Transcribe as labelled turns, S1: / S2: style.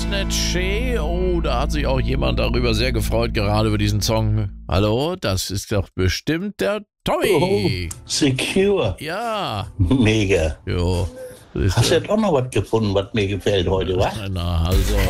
S1: nicht schön? Oh, da hat sich auch jemand darüber sehr gefreut, gerade über diesen Song. Hallo, das ist doch bestimmt der Tommy.
S2: Secure.
S1: Ja,
S2: Mega.
S1: jo. So ist
S2: Hast
S1: er.
S2: du ja doch noch was gefunden, was mir gefällt heute, wa?
S1: Na, also.